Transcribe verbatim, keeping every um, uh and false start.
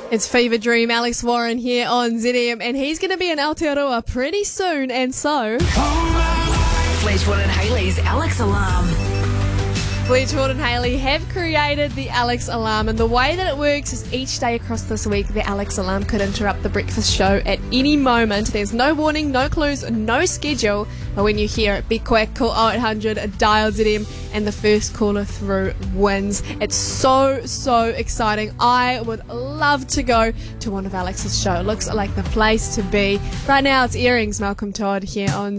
It's Fever Dream, Alex Warren here on Z M, and he's going to be in Aotearoa pretty soon, and so... Fleetwood and Hayley's Alex Alarm. Fleetwood and Hayley have created the Alex Alarm, and the way that it works is each day across this week, the Alex Alarm could interrupt the breakfast show at any moment. There's no warning, no clues, no schedule, but when you hear it, be quick, call oh eight hundred, dial Z M, and the first caller through wins. It's so, so exciting. I would love to go to one of Alex's show. It looks like the place to be. Right now, it's Earrings, Malcolm Todd here on